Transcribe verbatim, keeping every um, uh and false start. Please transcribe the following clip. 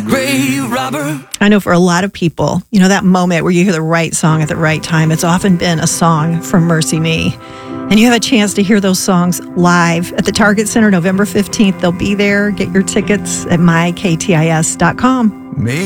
grave robber. I know for a lot of people, you know, that moment where you hear the right song at the right time, it's often been a song from Mercy Me. And you have a chance to hear those songs live at the Target Center November fifteenth. They'll be there. Get your tickets at my k t i s dot com. Me.